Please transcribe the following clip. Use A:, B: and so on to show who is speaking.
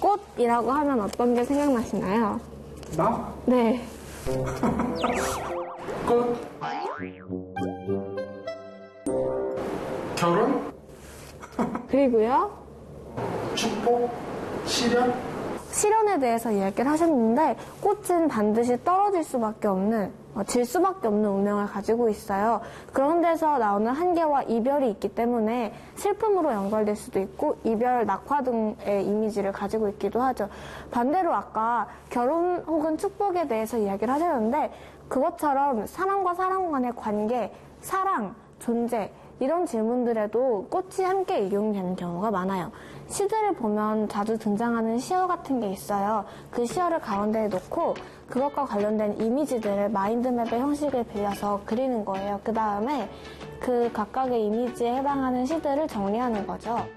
A: 꽃이라고 하면 어떤 게 생각나시나요?
B: 나?
A: 네.
B: 꽃? 결혼?
A: 그리고요.
B: 축복? 실현?
A: 실현에 대해서 이야기를 하셨는데 꽃은 반드시 떨어질 수밖에 없는, 질 수밖에 없는 운명을 가지고 있어요. 그런 데서 나오는 한계와 이별이 있기 때문에 슬픔으로 연결될 수도 있고 이별, 낙화 등의 이미지를 가지고 있기도 하죠. 반대로 아까 결혼 혹은 축복에 대해서 이야기를 하셨는데 그것처럼 사람과 사람 간의 관계, 사랑, 존재 이런 질문들에도 꽃이 함께 이용되는 경우가 많아요. 시들을 보면 자주 등장하는 시어 같은 게 있어요. 그 시어를 가운데에 놓고 그것과 관련된 이미지들을 마인드맵의 형식을 빌려서 그리는 거예요. 그 다음에 그 각각의 이미지에 해당하는 시들을 정리하는 거죠.